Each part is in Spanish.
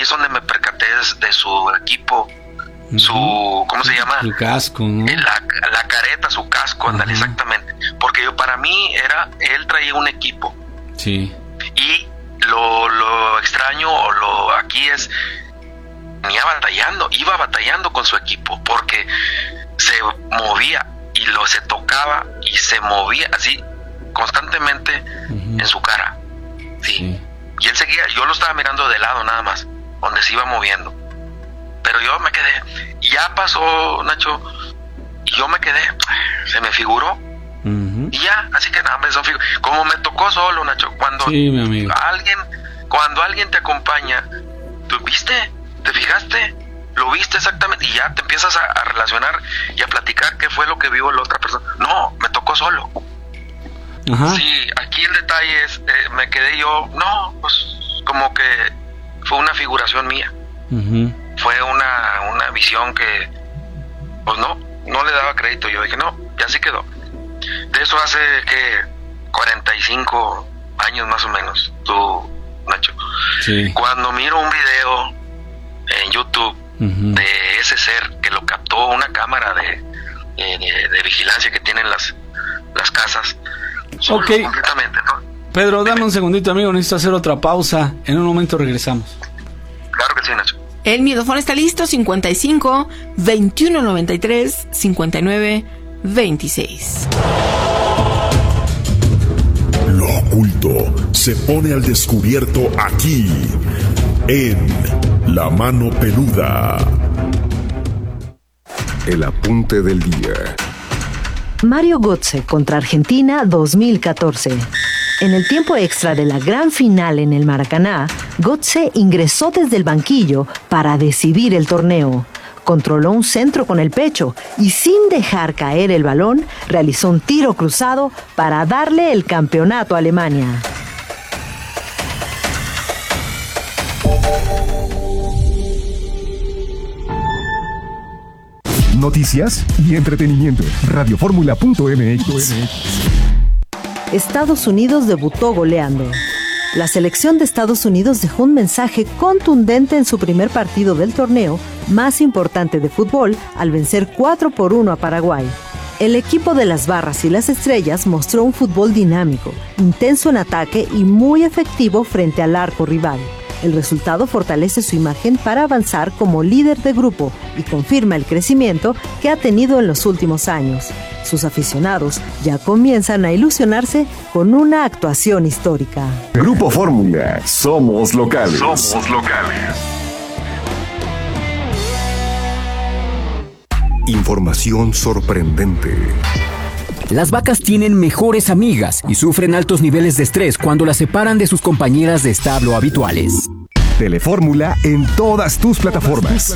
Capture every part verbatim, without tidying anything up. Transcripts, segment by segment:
es donde me percaté de, de su equipo, uh-huh. su, ¿cómo se llama? Su casco, ¿no? La, la careta, su casco, ándale, uh-huh. exactamente. Porque yo, para mí, era, él traía un equipo. Sí. Y lo, lo extraño, o lo aquí es, venía batallando, iba batallando con su equipo, porque se movía, y lo se tocaba, y se movía así, constantemente, uh-huh. en su cara. Sí. sí. Y él seguía, yo lo estaba mirando de lado nada más, donde se iba moviendo. Pero yo me quedé, y ya pasó, Nacho, y yo me quedé, se me figuró. Uh-huh. Y ya, así que nada, son figu- como me tocó solo, Nacho, cuando sí, mi amigo. alguien, cuando alguien te acompaña, ¿tú viste? ¿Te fijaste? ¿Lo viste exactamente? Y ya te empiezas a, a relacionar y a platicar qué fue lo que vio la otra persona. No, me tocó solo. Ajá. Sí, aquí el detalle es, eh, me quedé yo, no, pues como que fue una figuración mía. Uh-huh. Fue una, una visión que, pues no, no le daba crédito. Yo dije, no, ya sí quedó. De eso hace que cuarenta y cinco años más o menos, tú, Nacho. Sí. Cuando miro un video en YouTube uh-huh. de ese ser que lo captó una cámara de, de, de, de vigilancia que tienen las, las casas. Ok, completamente, ¿no? Pedro, dame un segundito, amigo, necesito hacer otra pausa. En un momento regresamos. Claro que sí, Nacho. El micrófono está listo, cincuenta y cinco, veintiuno noventa y tres, cincuenta y nueve, veintiséis. Lo oculto se pone al descubierto aquí, en La Mano Peluda. El apunte del día. Mario Götze contra Argentina dos mil catorce. En el tiempo extra de la gran final en el Maracaná, Götze ingresó desde el banquillo para decidir el torneo. Controló un centro con el pecho y, sin dejar caer el balón, realizó un tiro cruzado para darle el campeonato a Alemania. Noticias y entretenimiento. radioformula punto m x. Estados Unidos debutó goleando. La selección de Estados Unidos dejó un mensaje contundente en su primer partido del torneo más importante de fútbol al vencer cuatro por uno a Paraguay. El equipo de las Barras y las Estrellas mostró un fútbol dinámico, intenso en ataque y muy efectivo frente al arco rival. El resultado fortalece su imagen para avanzar como líder de grupo y confirma el crecimiento que ha tenido en los últimos años. Sus aficionados ya comienzan a ilusionarse con una actuación histórica. Grupo Fórmula, somos locales. Somos locales. Información sorprendente. Las vacas tienen mejores amigas y sufren altos niveles de estrés cuando las separan de sus compañeras de establo habituales. Telefórmula en todas tus plataformas.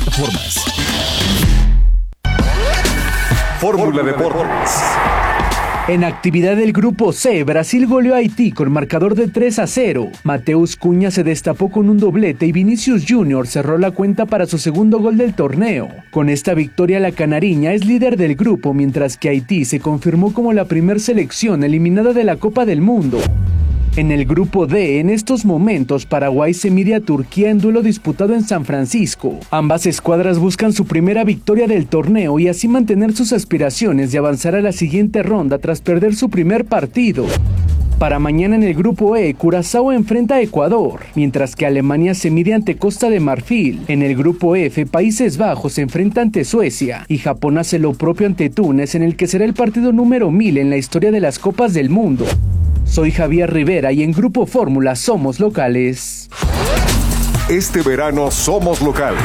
Fórmula Deportes. En actividad del Grupo C, Brasil goleó a Haití con marcador de tres a cero. Mateus Cunha se destapó con un doblete y Vinicius Junior cerró la cuenta para su segundo gol del torneo. Con esta victoria, la canariña es líder del grupo, mientras que Haití se confirmó como la primer selección eliminada de la Copa del Mundo. En el Grupo D, en estos momentos, Paraguay se mide a Turquía en duelo disputado en San Francisco. Ambas escuadras buscan su primera victoria del torneo y así mantener sus aspiraciones de avanzar a la siguiente ronda tras perder su primer partido. Para mañana en el Grupo E, Curazao enfrenta a Ecuador, mientras que Alemania se mide ante Costa de Marfil. En el Grupo F, Países Bajos se enfrenta ante Suecia y Japón hace lo propio ante Túnez, en el que será el partido número mil en la historia de las Copas del Mundo. Soy Javier Rivera y en Grupo Fórmula somos locales. Este verano somos locales.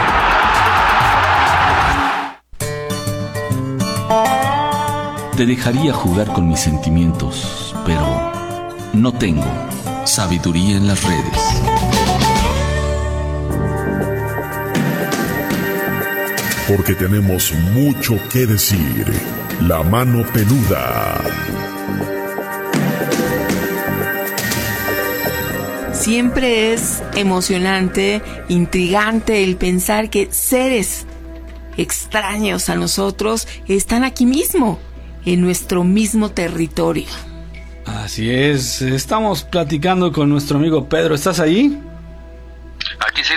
Te dejaría jugar con mis sentimientos, pero no tengo sabiduría en las redes. Porque tenemos mucho que decir. La Mano Peluda. Siempre es emocionante, intrigante el pensar que seres extraños a nosotros están aquí mismo, en nuestro mismo territorio. Así es, estamos platicando con nuestro amigo Pedro. ¿Estás ahí? Aquí sí.